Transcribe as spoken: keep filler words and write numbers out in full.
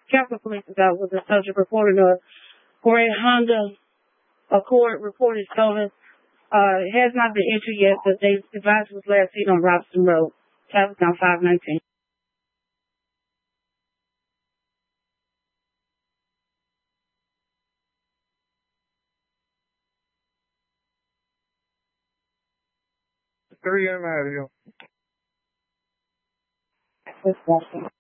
Capitol Police is out with the subject reporting a gray Honda Accord reported stolen. Uh, it has not been issued yet, but they device was last seen on Robson Road. Traffic on five nineteen. three M out of here. That's